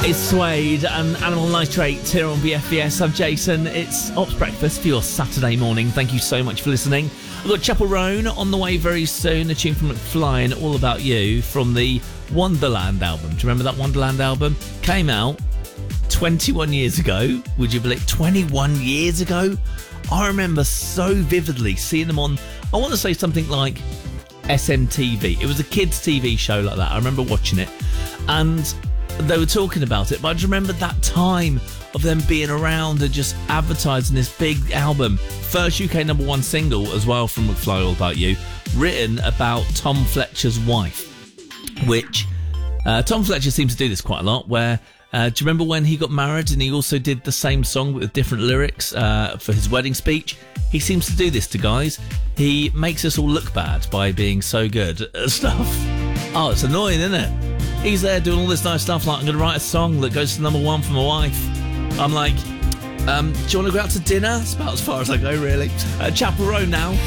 It's Suede and Animal Nitrate here on BFBS. I'm Jason. It's Ops Breakfast for your Saturday morning. Thank you so much for listening. I've got Chapel Roan on the way very soon. A tune from McFly and All About You from the Wonderland album. Do you remember that Wonderland album? Came out 21 years ago. Would you believe? 21 years ago? I remember so vividly seeing them on, I want to say something like SMTV. It was a kids' TV show like that. I remember watching it. And they were talking about it, but I just remember that time of them being around and just advertising this big album. First UK #1 single as well from McFly, All About You, written about Tom Fletcher's wife, which Tom Fletcher seems to do this quite a lot, where do you remember when he got married and he also did the same song with different lyrics for his wedding speech? He seems to do this to guys. He makes us all look bad by being so good at stuff. Oh, it's annoying, isn't it? He's there doing all this nice stuff like, I'm going to write a song that goes to #1 for my wife. I'm like, do you want to go out to dinner? That's about as far as I go, really. Chapel Roan now.